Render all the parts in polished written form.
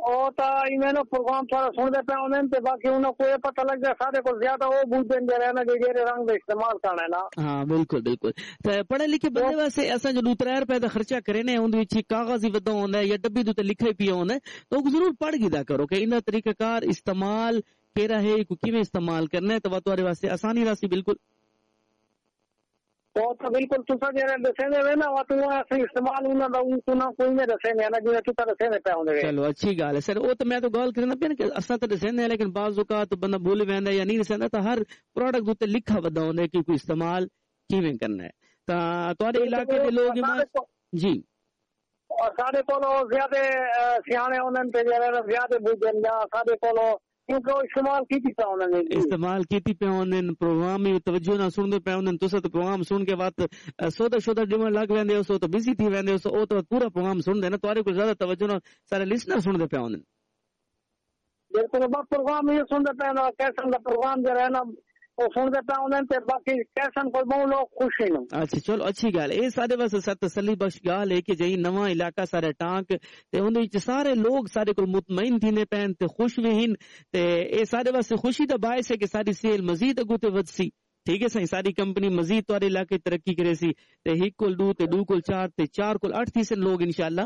ਉਹ ਤਾਂ ਮੈਨੂੰ ਪ੍ਰੋਗਰਾਮ ਸਾਰਾ ਸੁਣਦੇ ਪਏ ਉਹਨਾਂ ਤੇ ਬਾਕੀ ਉਹਨਾਂ को ये पता लग जाए सारे को ज्यादा वो बुझ देंगे रहना जो जेरे रंग ਦਾ इस्तेमाल करना है ना। हाँ बिल्कुल बिल्कुल। ते पढ़े लिखे बंदे वास्ते असा जो 3 रुपए का खर्चा करे ने उन विच कागज ही वदा होंदा है या डब्बी दे लिखे ही पिया होंदा है तो जरूर पढ़ गिदा करो कि इना तरीकाकार इस्तेमाल केड़ा है को किवें इस्तेमाल करना है तो तुम्हारे वास्ते आसानी रासी बिल्कुल तो बिल्कुल तुसा जेरे दसेंगे वे ना वा तू ऐसे इस्तेमाल उना दा तू ना कोई ने दसेंगे ना जिवें तू दसेंगे पे होंदे। चलो अच्छी गल है सर वो तो मैं तो गल करना पे कि असा तो दसेंगे लेकिन बाज़ औकात बंदा भूल वेंदा या नहीं दसेंदा तो हर प्रोडक्ट उत्ते लिखा वदा होंदा कि कोई इस्तेमाल किवें करना है ता तुहाडे इलाके दे लोग जी और साडे कोलो ज्यादा सियाणे होंदे ते जेरे ज्यादा बुझन या साडे कोलो क्योंकि इस्तेमाल की पे होंदे इस्तेमाल कीती पे होंदे प्रोग्राम में तवज्जो ना सुनदे पे होंदे तुसा तो प्रोग्राम सुन के बाद सोदा शोदा डिमन लग वेंदे हो तो बिजी थी वेंदे हो ओ तो पूरा प्रोग्राम सुनदे ना तुहारे को ज्यादा तवज्जो ना सारे लिसनर सुनदे पे होंदे बिल्कुल बस प्रोग्राम ये सुनदे पे ना कैसन दा प्रोग्राम जो है ना वो सुनदे पे होंदे ते बाकी कैसन को बहुत लोग खुश हैं। अच्छा चलो अच्छी गल ए साडे वास्ते सत तसल्ली बख्श गल है कि जई नवा इलाका सारे टांक ते उन विच सारे लोग सारे को मुतमईन थीने पैन ते खुश भी हिन ते ए साडे वास्ते खुशी दा बायस है कि साडी सेल मजीद अगू ते वधसी। ठीक है सही सारी कंपनी मजीद तुहाडे इलाके तरक्की करे सी ते 1 कोल 2 ते 2 कोल 4 ते 4 कोल 8 थी से लोग इंशाल्लाह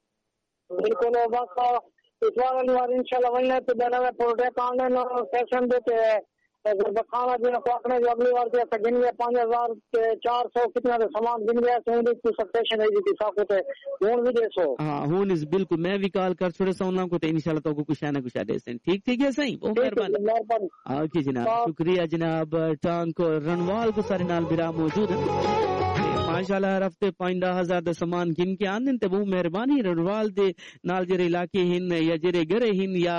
बिल्कुल बस इस बार इंशाल्लाह वने ते बनावे प्रोडक्ट ऑनलाइन फैशन देते अगर बखाना जो अपने जो अगली बार से गिन गया 5000 के 400 कितना तो सामान गिन गया तो उनकी सब्सटेशन है जी साको ते हुन भी देसो। हां हुन इस बिल्कुल मैं भी कॉल कर छोड़े सोना को ते इंशाल्लाह तो कुछ ना कुछ दे सें ठीक ठीक है सही बहुत मेहरबानी। ओके जनाब शुक्रिया जनाब टांक रणवाल को सारे नाल बिरा मौजूद है माशाल्लाह हर हफ्ते 5000 दा सामान गिन के आंदे ते बहुत मेहरबानी रणवाल दे नाल जेरे इलाके हिन या जेरे घरे हिन या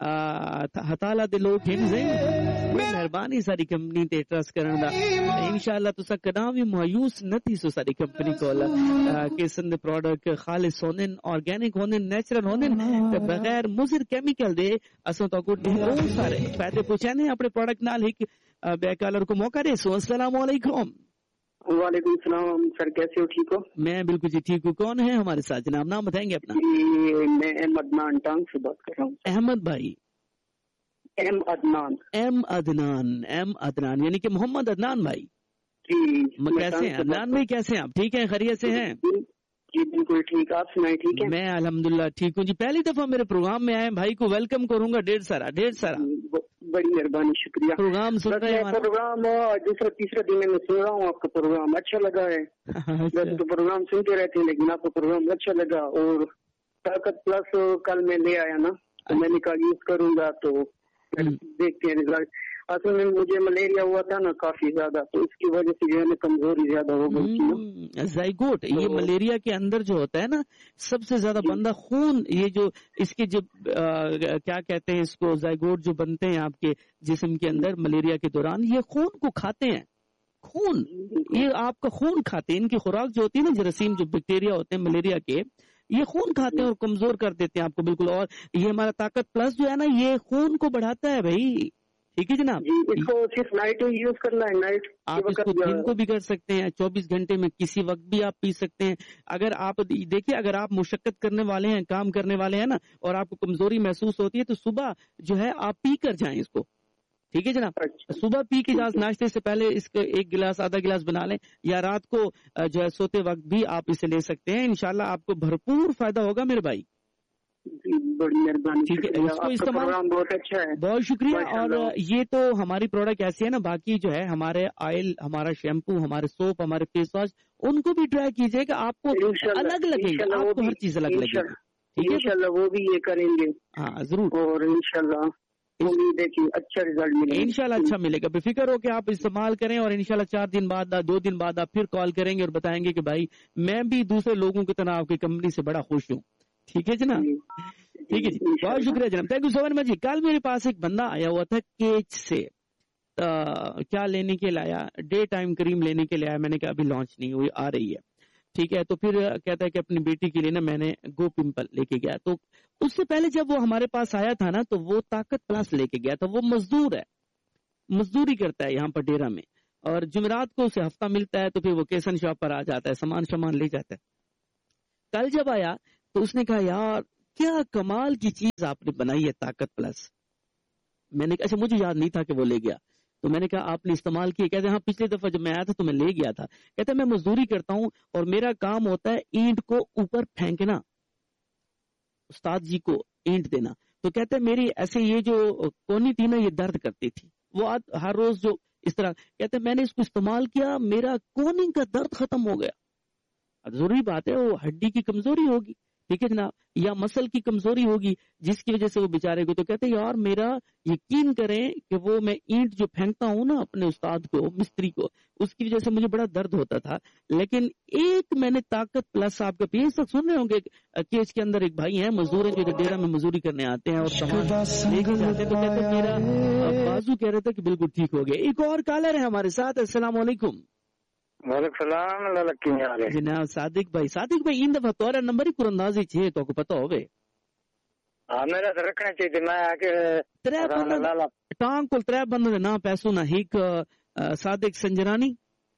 हताला दे लोग हिन मेहरबानी सारी कंपनी ते ट्रस्ट करन दा इंशाल्लाह तुसा कदा भी मायूस न थी सो सारी कंपनी कोल किस्म दे प्रोडक्ट खालिस होंदन ऑर्गेनिक होंदन नेचुरल होंदन ते बगैर मुज़र केमिकल दे असो तो को बहुत सारे फायदे पहुंचाने अपने प्रोडक्ट नाल एक बैकलर को मौका दे। सो अस्सलाम वालेकुम। वालेकुम सलाम सर कैसे हो ठीक हो? मैं बिल्कुल जी ठीक हूँ। कौन है हमारे साथ जनाब नाम बताएंगे अपना? मैं अदनान टांग से बात कर रहा हूँ। अहमद भाई एम अदनान यानी कि मोहम्मद अदनान भाई जी कैसे हैं अदनान भाई कैसे हैं आप? ठीक हैं खैरियत से हैं? जी बिल्कुल ठीक आप सुनाए ठीक है? मैं अल्हम्दुलिल्लाह ठीक हूँ जी। पहली दफा मेरे प्रोग्राम में आए भाई को वेलकम करूंगा ढेर सारा बड़ी मेहरबानी शुक्रिया। प्रोग्राम सुन रहे हैं प्रोग्राम दूसरा तीसरा दिन में सुन रहा हूँ आपका प्रोग्राम अच्छा लगा है। वैसे तो प्रोग्राम सुनते रहते हैं लेकिन आपका प्रोग्राम अच्छा लगा और ताकत प्लस कल मैं ले आया ना तो मैंने कहा यूज करूंगा तो देखते हैं रिजल्ट। असल में मुझे मलेरिया हुआ था ना काफी ज्यादा तो इसकी वजह से जो है कमजोरी ज्यादा हो गई थी। जाइगोट ये मलेरिया के अंदर जो होता है ना सबसे ज्यादा बंदा खून ये जो इसके जो क्या कहते हैं इसको जाइगोट जो बनते हैं आपके जिस्म के अंदर मलेरिया के दौरान ये खून को खाते हैं। खून ये आपका खून खाते हैं। इनकी खुराक जो होती है ना जरासीम जो बैक्टीरिया होते हैं मलेरिया के ये खून खाते हैं और कमजोर कर देते हैं आपको बिल्कुल। और ये हमारा ताकत प्लस जो है ना ये खून को बढ़ाता है भाई। ठीक है जनाब इसको सिर्फ नाइट यूज करना है। नाइट आप इसको दिन को भी कर सकते हैं 24 घंटे में किसी वक्त भी आप पी सकते हैं। अगर आप देखिए अगर आप मुशक्कत करने वाले हैं काम करने वाले हैं ना और आपको कमजोरी महसूस होती है तो सुबह जो है आप पी कर जाएं इसको। ठीक है जनाब सुबह पी के जाए नाश्ते से पहले इसको 1 गिलास आधा गिलास बना लें या रात को जो है सोते वक्त भी आप इसे ले सकते हैं। इंशाल्लाह आपको भरपूर फायदा होगा मेरे भाई। बड़ी मेहरबानी। ठीक है इसको इस्तेमाल बहुत अच्छा है बहुत शुक्रिया। और ये तो हमारी प्रोडक्ट ऐसी है ना बाकी जो है हमारे ऑयल हमारा शैम्पू हमारे सोप हमारे फेस वॉश उनको भी ट्राई कीजिएगा आपको अलग लगेगा आपको हर चीज अलग लगेगी। ठीक है इंशाल्लाह वो भी ये करेंगे। हाँ जरूर और इंशाल्लाह देखिए अच्छा रिजल्ट मिलेगा। इंशाल्लाह अच्छा मिलेगा बेफिक्र हो के आप इस्तेमाल करें और इंशाल्लाह 4 दिन बाद 2 दिन बाद आप फिर कॉल करेंगे और बताएंगे कि भाई मैं भी दूसरे लोगों की तरह आपकी कंपनी से बड़ा खुश हूँ। ठीक है जनाब ठीक है जी बहुत शुक्रिया जनाब थैंक यू सो मच जी। कल मेरे पास एक बंदा आया हुआ था केच से क्या लेने के लिए आया डे टाइम क्रीम लेने के लिए आया। मैंने कहा अभी लॉन्च नहीं हुई आ रही है। ठीक है तो फिर कहता है कि अपनी बेटी के लिए ना मैंने गो पिंपल लेके गया। तो उससे पहले जब वो हमारे पास आया था ना तो वो ताकत प्लस लेके गया था। वो मजदूर है मजदूरी करता है यहाँ पर डेरा में और जुमेरात को उसे हफ्ता मिलता है तो फिर वो केसन शॉप पर आ जाता है सामान ले जाता है। कल जब आया तो उसने कहा यार क्या कमाल की चीज आपने बनाई है ताकत प्लस। मैंने अच्छा मुझे याद नहीं था कि वो ले गया, तो मैंने कहा आपने इस्तेमाल किया। कहते हाँ पिछली दफा जब मैं आया था तो मैं ले गया था। कहते मैं मजदूरी करता हूँ और मेरा काम होता है ईंट को ऊपर फेंकना, उस्ताद जी को ईंट देना। तो कहते मेरी ऐसे ये जो कोनी थी ना ये दर्द करती थी, वो हर रोज जो इस तरह, कहते मैंने इसको इस्तेमाल किया, मेरा कोनी का दर्द खत्म हो गया। जरूरी बात है वो हड्डी की कमजोरी होगी, ठीक है जनाब, या मसल की कमजोरी होगी जिसकी वजह से वो बेचारे को, तो कहते यार मेरा यकीन करें कि वो मैं ईंट जो फेंकता हूँ ना अपने उस्ताद को, मिस्त्री को, उसकी वजह से मुझे बड़ा दर्द होता था। लेकिन एक मैंने ताकत प्लस आपका पेज तक सुन रहे होंगे, केज के अंदर एक भाई है मजदूर है जो डेरा में मजदूरी करने आते हैं और सामान लेके जाते हैं, तो कहते मेरा बाजू कह रहे थे कि बिल्कुल ठीक हो गया। एक और कॉलर है हमारे साथ, अस्सलाम वालेकुम। जनाब सादिक भाई इन दफा तोरा नंबर ही कुरंदाजी छे तो को पता होवे। हां मेरा तो रखना चाहिए, मैं आके त्रै बंदा टांग को त्रै बंदे ना पैसो ना हिक सादिक संजरानी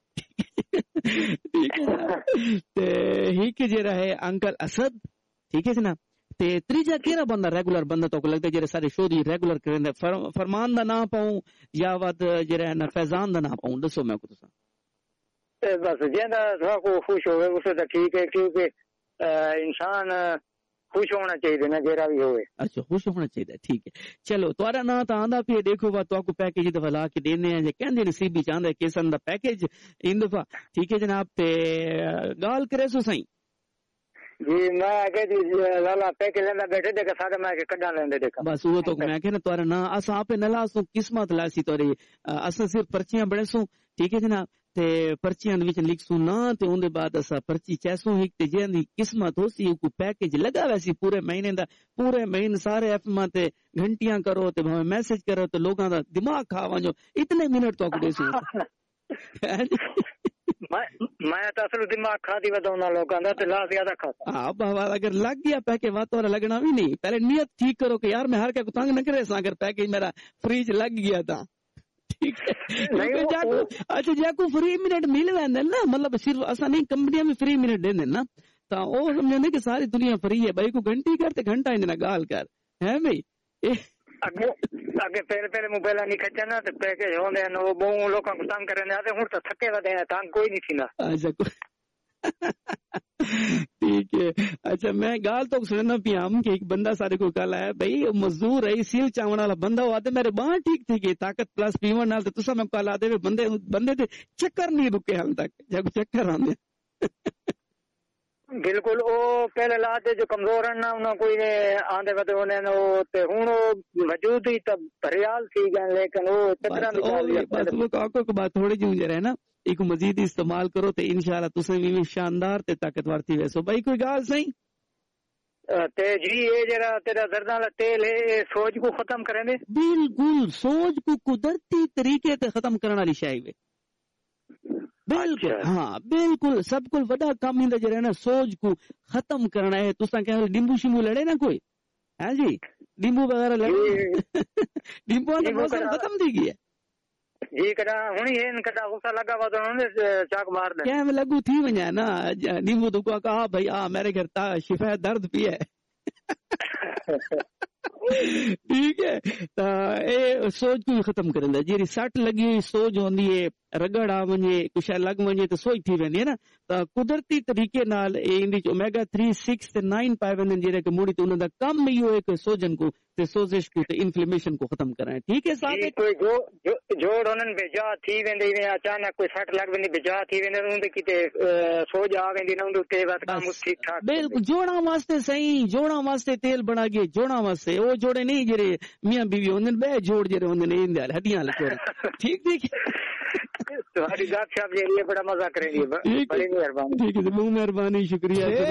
ठीक है ते हिक जेरा है अंकल असद, ठीक है जनाब, ते त्रीजा केरा बंदा रेगुलर बंदा तो को लगदा जेरे सारे शो दी रेगुलर करने फरमान दा ना पाऊं या वद जेरा ना फैजान दा ना पाऊं, दसो मैं को तुसा बस जिंदा थोड़ा को खुश होवे उसे तो ठीक है, क्योंकि इंसान खुश होना चाहिए ना जेरा भी होवे। अच्छा खुश होना चाहिए, ठीक है। चलो तुम्हारा ना तो आंदा पे देखो बा तो आपको पैकेज दफा ला के देने हैं, कहते नसीबी चाहता है किसन दा पैकेज इन दफा, ठीक है जनाब। ते गाल करे सो सही जी, मैं आगे लाला पैकेज लेंदा बैठे देखा साडा मैं के कड्डा लेंदे देखा, बस वो तो मैं कहना तुम्हारा ना अस आपे नला सो किस्मत लासी तोरी, अस सिर्फ पर्चियां बने सो, ठीक है जनाब, ते पर्चियां विच लिखसू ना ते उनदे बाद असा पर्ची चैसू हिक ते जेंदी किस्मत होसी को पैकेज लगा वैसी पूरे महीने दा, पूरे महीने सारे एफएम ते घंटियां करो ते भावे मैसेज करो ते लोगां दा दिमाग खा वणो, इतने मिनट तो देसू मैं तो असल दिमाग खा दी वदाउना लोगां दा ते ला ज्यादा खाता। हां बाबा अगर लग गया पैकेज वात वाला लगना भी नहीं, पहले नियत ठीक करो कि यार मैं हर क्या तंग न करे सा, अगर पैकेज मेरा फ्रीज लग गया था, ठीक है जाको अच्छा जाको फ्री मिनट मिल वेंदे ना, मतलब सिर्फ असा नहीं कंपनियां में फ्री मिनट देंदे ना, तो ओ समझने कि सारी दुनिया फ्री है भाई, को घंटी कर ते घंटा इंदे ना गाल कर है भाई। अगे अगे पहले मोबाइल नहीं खचा ना ते पैकेज होंदे न वो बहु लोकां को तंग करने आते, हुन तो थके वदे तंग कोई नहीं थी ना। अच्छा ठीक है। अच्छा मैं गाल तो सुनना पिया हम कि एक बंदा सारे को कल आया भाई मजदूर है सील चावण वाला बंदा, वो आते मेरे बांह ठीक थी कि ताकत प्लस पीवन नाल ते तुसा मैं कल आते बंदे बंदे ते चक्कर नहीं रुके हाल तक, जब चक्कर आंदे बिल्कुल वो पहले लाते जो कमजोर है ना उन्हें कोई ने आंदे वदे होने नो ते हुन वो वजूद ही तब भरियाल थी गए, लेकिन वो चक्कर निकाल लिया। बस वो काको को बात थोड़ी जी जरा है ना, एक मजीद इस्तेमाल करो तो इंशाल्लाह तुसे भी शानदार ते ताकतवर थी वैसो भाई। कोई गाल सही ते जी ये जरा तेरा दर्द वाला तेल है सोज को खत्म करेंगे, बिल्कुल सोज को कुदरती तरीके ते खत्म करने वाली शय है, बिल्कुल। अच्छा। हाँ बिल्कुल सब कुल वड़ा काम इंदा जरा ना सोज को खत्म करना है। तुसा कह नींबू शिंबू लड़े ना कोई है जी, नींबू वगैरह लड़े नींबू का मौसम खत्म थी गया जी, कदा हुनी है कदा गुस्सा लगा वा तो उन्होंने चाक मार दे क्या में लगू थी वञा ना नींबू तो को कहा भाई आ मेरे घर ता शिफा दर्द पिए ठीक है। तो ए सोच को खत्म करंदा, जेरी सट लगी हुई सोच होंदी है, रगड़ आ वञे कुछ लग वञे तो सोच थी वेंदी है ना, तो कुदरती तरीके नाल इंदी ओमेगा 3 6 ते 9 पाए वेंदे जेरे के मूड़ी तो उनदा कम इहो है सोजन को ते सोजिश को ते इन्फ्लेमेशन को खत्म कराए, ठीक है साहब। कोई जोड़ उनन बेजा थी वेंदे ने अचानक कोई सट लग वेंदी बेजा थी वेंदे उनदे किते सोज आ वेंदी ना उनदे ते बात काम ठीक ठाक बिल्कुल जोड़ा वास्ते सही, जोड़ा वास्ते तेल बना के जोड़ा वास्ते वो जोड़े नहीं जेरे मियां बीवी होंदे बे जोड़ जेरे होंदे ने इंदे हड्डियां वाले ठीक ठीक तुम्हारी बात साहब ये बड़ा मजा करेंगे, बड़ी मेहरबानी। ठीक है बहुत मेहरबानी, शुक्रिया।